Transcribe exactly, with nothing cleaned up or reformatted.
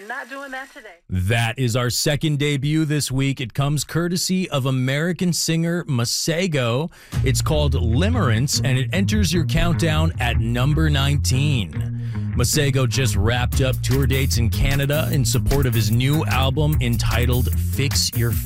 am not doing that today. That is our second debut this week. It comes courtesy of American singer Masego. It's called Limerence, and it enters your countdown at number nineteen. Masego just wrapped up tour dates in Canada in support of his new album entitled Fix Your